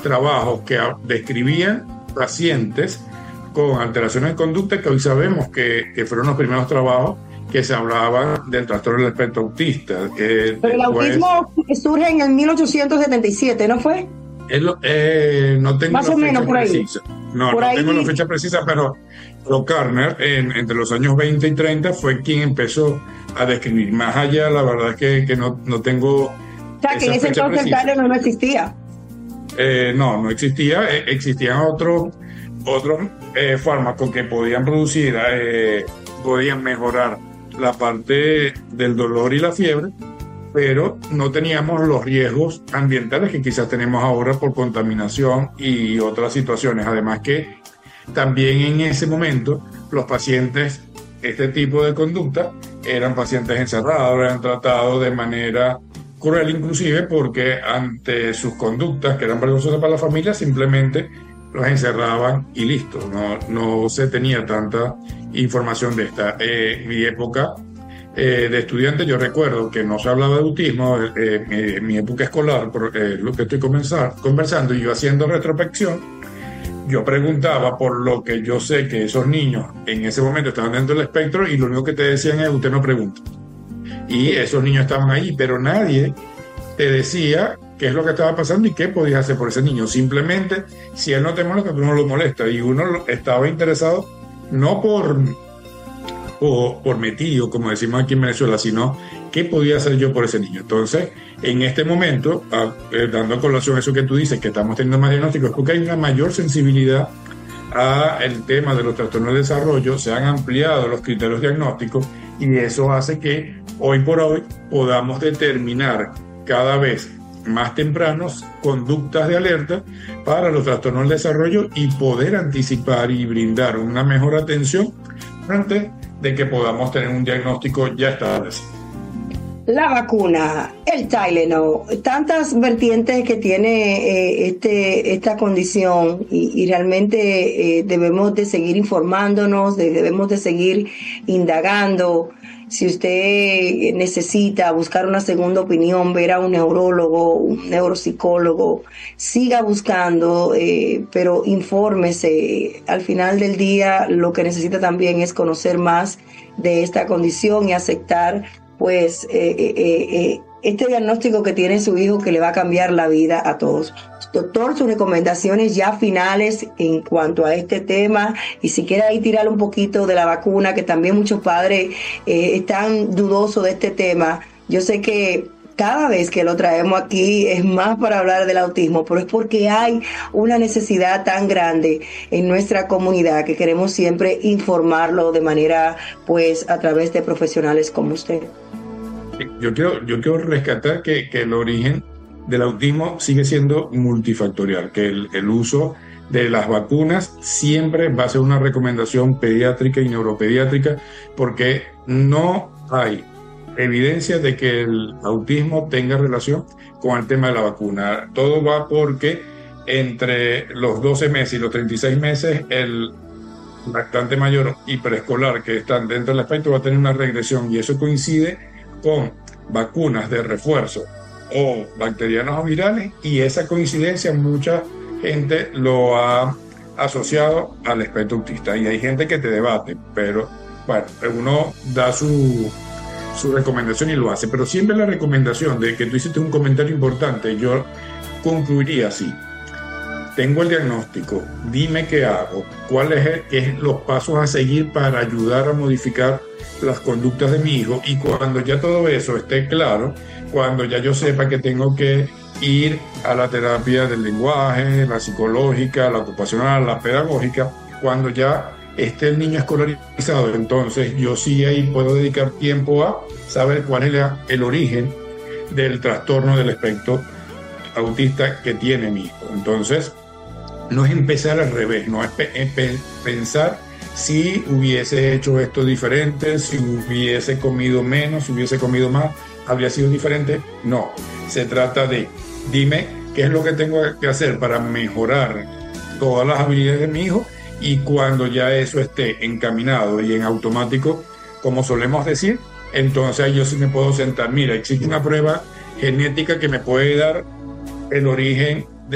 trabajos que describían pacientes con alteraciones de conducta que hoy sabemos que fueron los primeros trabajos que se hablaban del trastorno del espectro autista. Pero el autismo surge en el 1877, ¿no fue? No tengo más o menos por ahí. Precisa. No tengo la fecha precisa, pero Karner, entre los años 20 y 30, fue quien empezó a describir. Más allá, la verdad es que no tengo. O sea, que en ese entonces el Tylenol no existía. No existía. Existían otros fármacos que podían producir, podían mejorar la parte del dolor y la fiebre, pero no teníamos los riesgos ambientales que quizás tenemos ahora por contaminación y otras situaciones. Además que también en ese momento los pacientes, este tipo de conducta, eran pacientes encerrados, eran tratados de manera cruel inclusive, porque ante sus conductas que eran peligrosas para la familia, simplemente los encerraban y listo. No se tenía tanta información de esta. Mi época de estudiante, yo recuerdo que no se hablaba de autismo. Mi época escolar, lo que estoy conversando, y yo haciendo retrospección, yo preguntaba por lo que yo sé que esos niños en ese momento estaban dentro del espectro, y lo único que te decían es: usted no pregunta. Y esos niños estaban ahí, pero nadie te decía qué es lo que estaba pasando y qué podías hacer por ese niño. Simplemente, si él no te molesta, tú no lo molestas. Y uno estaba interesado no por metido, como decimos aquí en Venezuela, sino qué podía hacer yo por ese niño. Entonces, en este momento, dando a colación eso que tú dices, que estamos teniendo más diagnósticos, porque hay una mayor sensibilidad al tema de los trastornos de desarrollo, se han ampliado los criterios diagnósticos, y eso hace que hoy por hoy podamos determinar cada vez más tempranos conductas de alerta para los trastornos del desarrollo y poder anticipar y brindar una mejor atención antes de que podamos tener un diagnóstico ya establecido. La vacuna, el Tylenol, tantas vertientes que tiene esta condición, y realmente debemos de seguir informándonos, debemos de seguir indagando. Si usted necesita buscar una segunda opinión, ver a un neurólogo, un neuropsicólogo, siga buscando, pero infórmese. Al final del día, lo que necesita también es conocer más de esta condición y aceptar pues este diagnóstico que tiene su hijo, que le va a cambiar la vida a todos. Doctor, sus recomendaciones ya finales en cuanto a este tema, y si quiere ahí tirar un poquito de la vacuna, que también muchos padres están dudosos de este tema. Yo sé que cada vez que lo traemos aquí es más para hablar del autismo, pero es porque hay una necesidad tan grande en nuestra comunidad que queremos siempre informarlo de manera, pues, a través de profesionales como usted. Yo quiero rescatar que el origen del autismo sigue siendo multifactorial, que el uso de las vacunas siempre va a ser una recomendación pediátrica y neuropediátrica, porque no hay evidencia de que el autismo tenga relación con el tema de la vacuna. Todo va porque entre los 12 meses y los 36 meses el lactante mayor y preescolar que están dentro del espectro va a tener una regresión, y eso coincide con vacunas de refuerzo o bacterianos o virales, y esa coincidencia mucha gente lo ha asociado al espectro autista, y hay gente que te debate, pero bueno, uno da su recomendación y lo hace. Pero siempre la recomendación de que tú hiciste un comentario importante, yo concluiría así: tengo el diagnóstico, dime qué hago, qué es los pasos a seguir para ayudar a modificar las conductas de mi hijo, y cuando ya todo eso esté claro, cuando ya yo sepa que tengo que ir a la terapia del lenguaje, la psicológica, la ocupacional, la pedagógica, cuando ya esté el niño escolarizado, entonces yo sí ahí puedo dedicar tiempo a saber cuál es el origen del trastorno del espectro autista que tiene mi hijo. Entonces, no es empezar al revés, no es pensar si hubiese hecho esto diferente, si hubiese comido menos, si hubiese comido más, habría sido diferente. No, se trata de: dime qué es lo que tengo que hacer para mejorar todas las habilidades de mi hijo, y cuando ya eso esté encaminado y en automático, como solemos decir, entonces ahí yo sí me puedo sentar. Mira, existe una prueba genética que me puede dar el origen